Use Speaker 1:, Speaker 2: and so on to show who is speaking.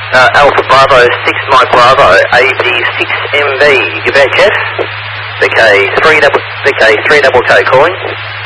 Speaker 1: Alpha Bravo 6 Mike Bravo, AB6MB, give out Jeff. VK3 double K calling.